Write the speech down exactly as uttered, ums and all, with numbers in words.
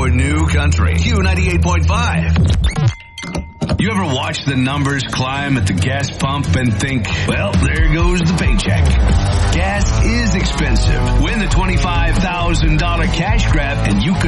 your new country. Q ninety-eight point five. You ever watch the numbers climb at the gas pump and think, well, there goes the paycheck? Gas is expensive. Win the twenty-five thousand dollars cash grab and you could